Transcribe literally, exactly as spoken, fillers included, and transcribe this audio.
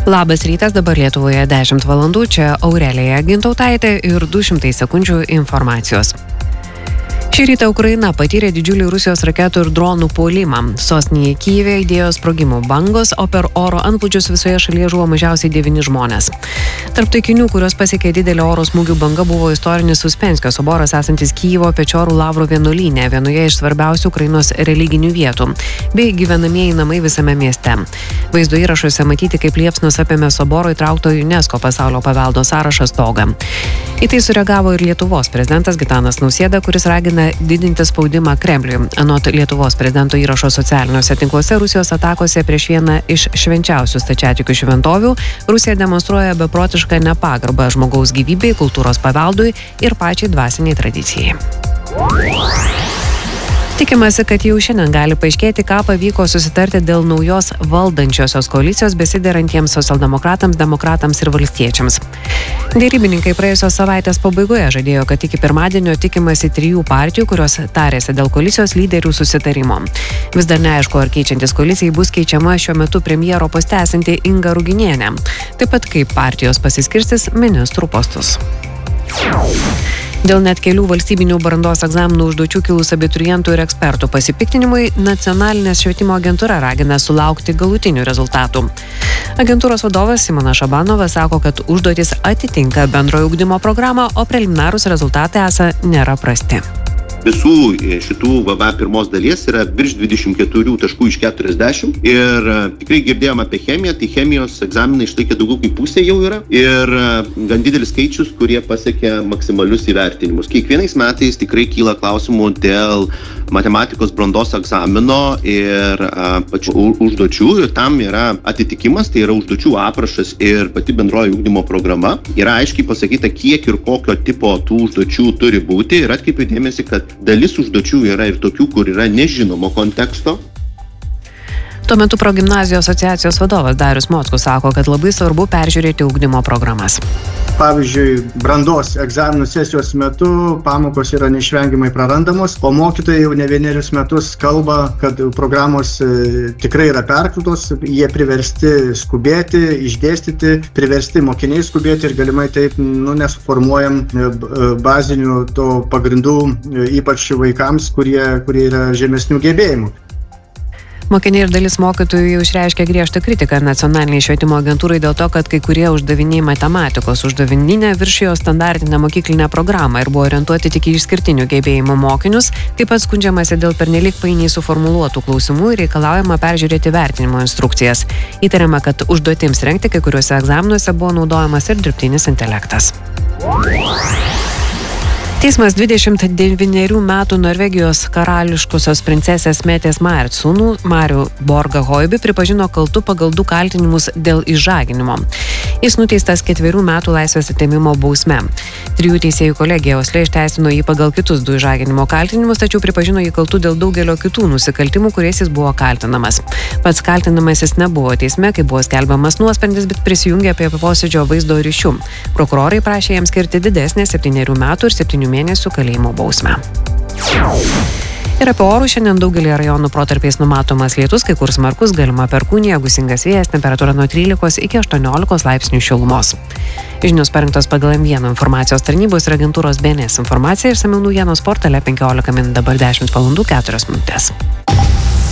Labas rytas, dabar Lietuvoje dešimt valandų, čia Aurelija Gintautaitė ir du šimtai sekundžių informacijos. Šį rytą Ukraina patyrė didžiulį Rusijos raketų ir dronų puolimą. Sostinėje Kyjive aidėjo sprogimų bangos, o per oro antplūdžius visoje šalyje žuvo mažiausiai devyni žmonės. Tarp taikinių, kurios pasiekė didelė oro smūgių banga, buvo istorinis Uspenskio soboras esantis Kyjivo Pečiorų Lavro vienuolyne, vienoje iš svarbiausių Ukrainos religinių vietų, bei gyvenamieji namai visame mieste. Vaizdo įrašuose matyti, kaip liepsnos apėmė soboro įtraukto UNESCO pasaulio paveldo sąrašą stogą. Į tai sureagavo ir Lietuvos prezidentas Gitanas Nausėda, kuris ragina didinti spaudimą Kremliui. Anot Lietuvos prezidento įrašo socialiniuose tinkluose, Rusijos atakose prieš vieną iš švenčiausių stačiatikių šventovių Rusija demonstruoja beprotišką nepagarbą žmogaus gyvybei, kultūros paveldui ir pačiai dvasiniai tradicijai. Tikimasi, kad jau šiandien gali paaiškėti, ką pavyko susitarti dėl naujos valdančiosios koalicijos besiderantiems socialdemokratams, demokratams ir valstiečiams. Dėrybininkai praėjusios savaitės pabaigoje žadėjo, kad iki pirmadienio tikimasi trijų partijų, kurios tarėsi dėl koalicijos lyderių susitarimo. Vis dar neaišku, ar keičiantis koalicijai bus keičiama šiuo metu premjero poste esanti Inga Ruginienė. Taip pat kaip partijos pasiskirstis ministrų postus. Dėl net kelių valstybinių brandos egzaminų užduočių kilus abiturientų ir ekspertų pasipiktinimui, Nacionalinės švietimo agentūra ragina sulaukti galutinių rezultatų. Agentūros vadovas Simonas Šabanovas sako, kad užduotis atitinka bendrojo ugdymo programą, o preliminarūs rezultatai esą nėra prasti. Visų šitų V V pirmos dalies yra virš dvidešimt keturių taškų iš keturiasdešimt ir tikrai girdėjom apie chemiją, tai chemijos egzaminai išlaikė daugiau kaip pusė jau yra ir gan didelis skaičius, kurie pasiekė maksimalius įvertinimus. Kiekvienais metais tikrai kyla klausimų dėl matematikos brandos egzamino ir a, pačių užduočių ir tam yra atitikimas, tai yra užduočių aprašas ir pati bendroji ugdymo programa. Yra aiškiai pasakyta, kiek ir kokio tipo tų užduočių turi būti ir atkreipiu dėmesį, kad dalis užduočių yra ir tokių, kur yra nežinomo konteksto. Tuo metu Progimnazijų asociacijos vadovas Darius Mockus sako, kad labai svarbu peržiūrėti ugdymo programas. Pavyzdžiui, brandos egzaminų sesijos metu pamokos yra neišvengiamai prarandamos, o mokytojai jau ne vienerius metus kalba, kad programos tikrai yra perkrautos, jie priversti skubėti, išdėstyti, priversti mokiniai skubėti ir galimai taip nu, nesuformuojam bazinių to pagrindų, ypač vaikams, kurie, kurie yra žemesnių gebėjimų. Mokiniai ir dalis mokytojų jau išreiškė griežtą kritiką Nacionaliniai švietimo agentūrai dėl to, kad kai kurie uždaviniai matematikos uždavininę viršijo standartinę mokyklinę programą ir buvo orientuoti tik į išskirtinių gebėjimų mokinius, taip pat skundžiamasi dėl pernelyg painiai suformuluotų klausimų ir reikalaujama peržiūrėti vertinimo instrukcijas. Įtariama, kad užduotims rengti kai kuriuose egzaminuose buvo naudojamas ir dirbtinis intelektas. Teismas dvidešimt devynerių metų Norvegijos karališkosios princesės Metės Marit sūnų Marių Borgą Hoiby pripažino kaltu pagal du kaltinimus dėl išžaginimo. Jis nuteistas ketverių metų laisvės atėmimo bausme. Trijų teisėjų kolegija Osle išteisino jį pagal kitus du išžaginimo kaltinimus, tačiau pripažino jį kaltu dėl daugelio kitų nusikaltimų, kuriais jis buvo kaltinamas. Pats kaltinamasis nebuvo teisme, kai buvo skelbiamas nuosprendis, bet prisijungė prie posėdžio vaizdo ryšių. Prokurorai prašė jam skirti didesnę septynerių metų ir septynių mėnesių kalėjimo bausmę. Ir apie orų šiandien daugelį rajonų protarpiais numatomas lietus, kai kur smarkus, galima perkūnija, gūsingas vėjas, temperatūra nuo trylikos iki aštuoniolikos laipsnių šilumos. Žinios parengtos pagal M vieną informacijos tarnybos ir agentūros B N S informacija ir išsamiau naujienos portale penkiolika min, dabar dešimt valandų keturios minutės.